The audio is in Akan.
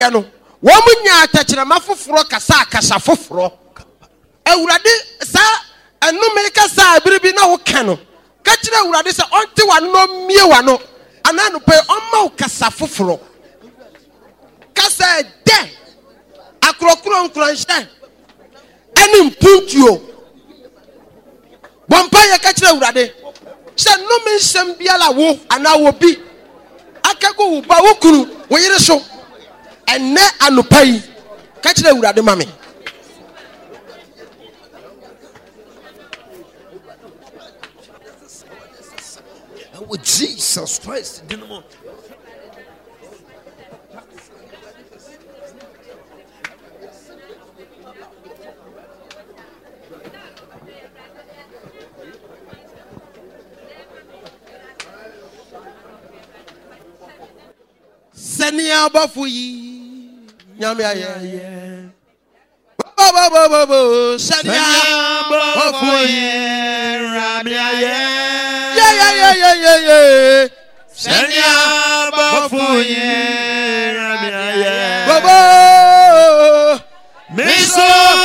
no womunya atachira mafoforo kasa foforo Ewurade sa enome kasa biribi na wo ka no ka kire Ewurade sa onte wano no mie wano ananu pe omma wo kasa foforo kasa de akrokro nkranhye eni mpuntuo bompa ye ka kire Ewurade se no me nsem biala wo ana wo bi akago wo ba wo kunu wo yire so enne anupai ka kire Ewurade mame with Jesus Christ dinamo Senia bafuyi nyame aye bo senia bafuyi nyame aye yeah senia bafuyi nyame aye bo miso